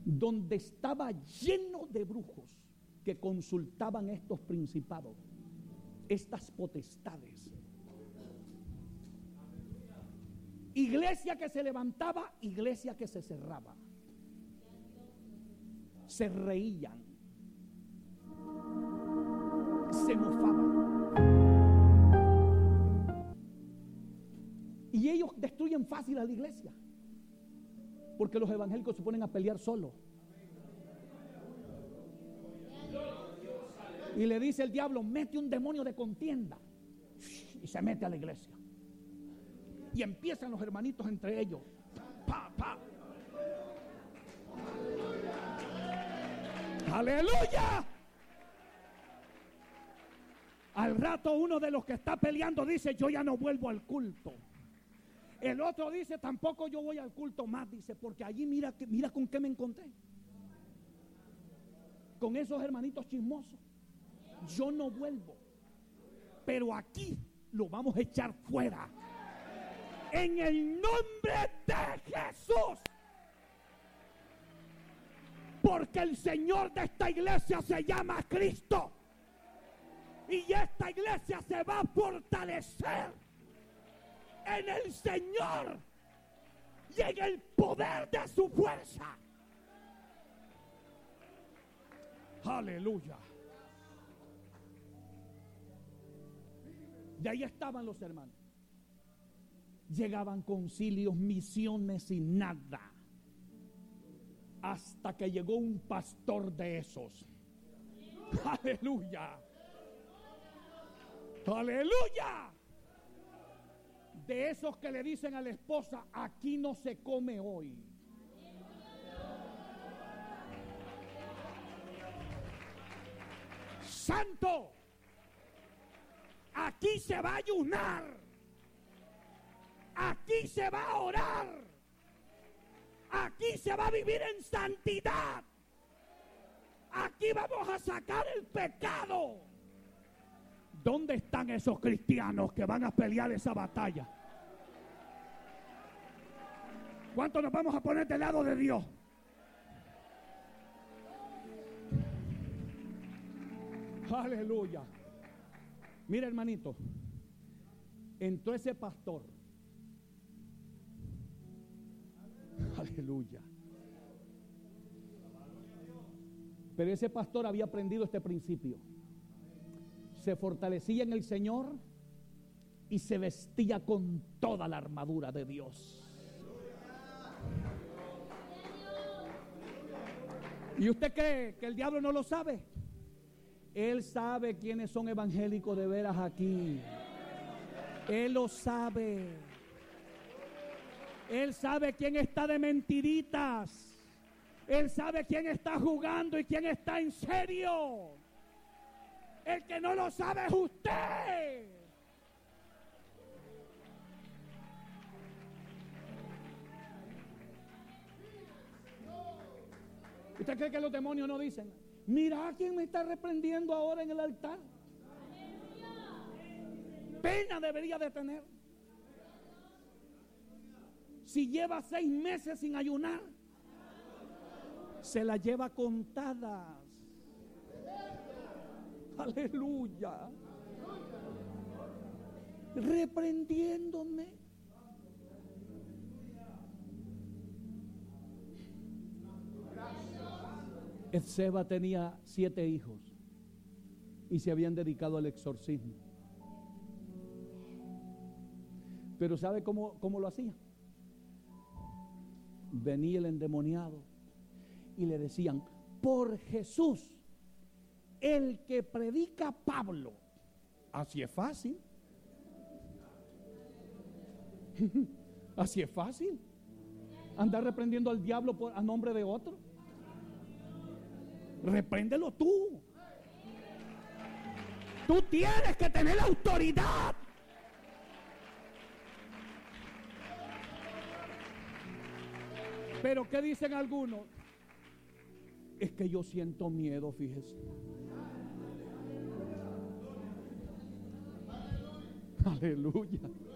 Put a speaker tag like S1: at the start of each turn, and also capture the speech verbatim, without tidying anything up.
S1: donde estaba lleno de brujos que consultaban estos principados, estas potestades. Iglesia que se levantaba, iglesia que se cerraba. Se reían, se mofaban. Y ellos destruyen fácil a la iglesia, porque los evangélicos se ponen a pelear solos. Y le dice el diablo: mete un demonio de contienda. Y se mete a la iglesia. Y empiezan los hermanitos entre ellos. Pa, pa. ¡Aleluya! Al rato uno de los que está peleando dice: yo ya no vuelvo al culto. El otro dice: tampoco yo voy al culto más. Dice: porque allí mira, mira con qué me encontré. Con esos hermanitos chismosos. Yo no vuelvo. Pero aquí lo vamos a echar fuera. En el nombre de Jesús. Porque el Señor de esta iglesia se llama Cristo. Y esta iglesia se va a fortalecer en el Señor y en el poder de su fuerza. Aleluya. De ahí estaban los hermanos. Llegaban concilios, misiones y nada. Hasta que llegó un pastor de esos. Aleluya. Aleluya. De esos que le dicen a la esposa: aquí no se come hoy. Santo. Aquí se va a ayunar. Aquí se va a orar. Aquí se va a vivir en santidad. Aquí vamos a sacar el pecado. ¿Dónde están esos cristianos que van a pelear esa batalla? ¿Cuántos nos vamos a poner del lado de Dios? Aleluya. Mira, hermanito, entró ese pastor. Aleluya. Pero ese pastor había aprendido este principio. Se fortalecía en el Señor y se vestía con toda la armadura de Dios. ¿Y usted cree que el diablo no lo sabe? Él sabe quiénes son evangélicos de veras aquí. Él lo sabe. Él sabe quién está de mentiritas. Él sabe quién está jugando y quién está en serio. El que no lo sabe es usted. ¿Usted cree que los demonios no dicen: mira quién me está reprendiendo ahora en el altar? Pena debería de tener. Si lleva seis meses sin ayunar, se la lleva contadas. Aleluya. Reprendiéndome. Etseba tenía siete hijos y se habían dedicado al exorcismo. Pero ¿sabe cómo, cómo lo hacía? Venía el endemoniado y le decían: por Jesús, el que predica Pablo. Así es fácil. Así es fácil. Andar reprendiendo al diablo por, a nombre de otro. Repréndelo tú. Tú tienes que tener la autoridad. Pero ¿qué dicen algunos? Es que yo siento miedo, fíjese. Aleluya.